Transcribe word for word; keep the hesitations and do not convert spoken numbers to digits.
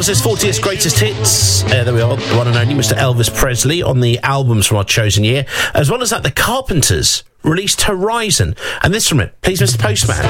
course, there's fortieth Greatest Hits. Uh, there we are, the one and only Mister Elvis Presley on the albums from our chosen year. As well as that, the Carpenters released Horizon. And this from it, please, Mister Postman.